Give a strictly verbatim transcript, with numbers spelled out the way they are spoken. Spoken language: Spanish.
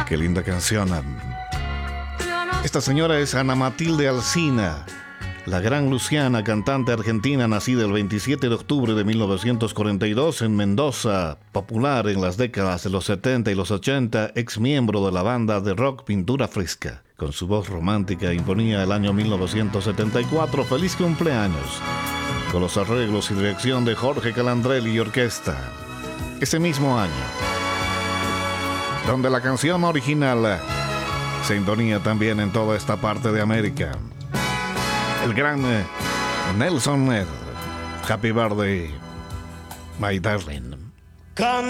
Qué linda canción. Esta señora es Ana Matilde Alsina, la gran Luciana, cantante argentina, nacida el veintisiete de octubre de mil novecientos cuarenta y dos en Mendoza, popular en las décadas de los setenta y los ochenta, ex miembro de la banda de rock Pintura Fresca. Con su voz romántica imponía el año mil novecientos setenta y cuatro, feliz cumpleaños, con los arreglos y dirección de Jorge Calandrelli y orquesta. Ese mismo año, donde la canción original se imponía también en toda esta parte de América. El gran Nelson Ned, Happy Birthday, My Darling.